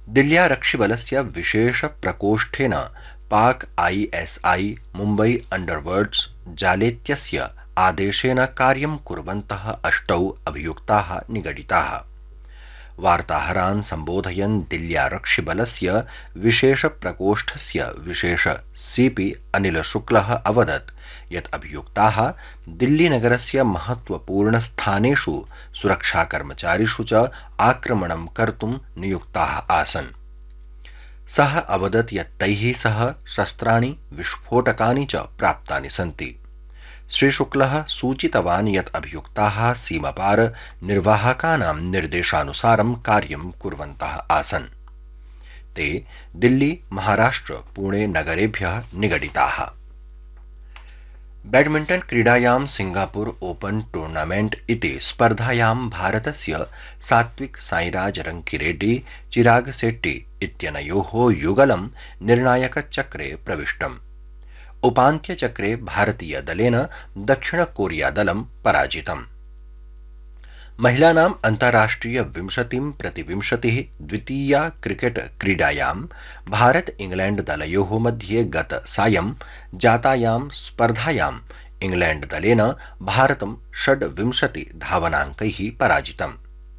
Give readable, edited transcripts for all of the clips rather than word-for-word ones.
दिल्ल्यारक्षिबलस्य विशेष प्रकोष्ठेन पाक ISI मुम्बई अंडरवर्ल्ड्स जालेत्यस्य आदेशेन कार्यं कुर्वन्तः 8 अभियुक्ताः निगडिताः। वार्ताहरान् सम्बोधयन् दिल्ल्यारक्षिबलस्य विशेष प्रकोष्ठस्य विशेष CP अनिल शुक्लः अवदत् यत् अभियुक्ताः दिल्लीनगरस्य महत्वपूर्णस्थानेषु सुरक्षाकर्मचारिषु च आक्रमणं कर्तुं नियुक्ताः आसन्। सः अवदत् यत् तैः सह शस्त्राणि विस्फोटकानि च प्राप्तानि सन्ति। श्रीशुक्लः सूचितवान् यत् अभियुक्ताः सीमापार निर्वाहकानां निर्देशानुसारं कार्यं कुर्वन्तः आसन्। ते दिल्ली, महाराष्ट्र, पुणे नगरेभ्यः निगडिताः। बैडमिण्टन क्रीडायां सिंगापुर ओपन टूर्नामेंट इति स्पर्धायां भारतस्य सात्विक साईराज रंकिरेड्डी चिराग शेट्टी इत्यनयोः युगलं निर्णायकचक्रे प्रविष्टम्। उपान्त्यचक्रे भारतीयदलेन दक्षिण कोरियादलं पराजितम्। महिलानां अन्ताराष्ट्रिय 20-20 द्वितीया क्रिकेट क्रीडायां भारत इंग्लैंड दलयोः मध्ये गत सायं जातायां स्पर्धायां इंग्लैंड दलेन भारतं 26 धावनाङ्कैः पराजितम्।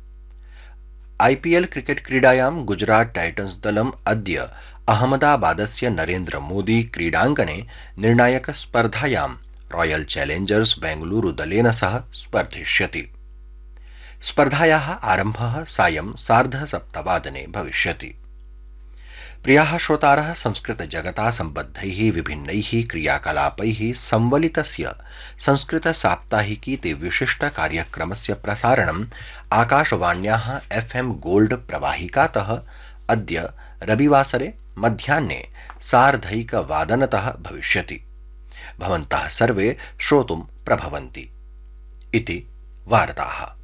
IPL क्रिकेट क्रीडायां गुजरात टाइटन्स दलम् अद्य अहमदाबादस्य नरेन्द्र मोदी क्रीडाङ्गणे निर्णायक स्पर्धायां रॉयल चैलेंजर्स बेंगलुरु दलेन सह स्पर्धिष्यति। स्पर्धायाः आरम्भः सायं 7:30 भविष्यति। प्रियाः श्रोतारः, संस्कृतजगता सम्बद्धैः विभिन्नैः क्रियाकलापैः संवलितस्य संस्कृत साप्ताहिकीति विशिष्टकार्यक्रमस्य प्रसारणम् आकाशवाण्याः FM गोल्ड प्रवाहिकातः अद्य रविवासरे मध्याह्ने 1:30 भविष्यति। भवन्तः सर्वे श्रोतुं प्रभवन्ति इति वार्ताः।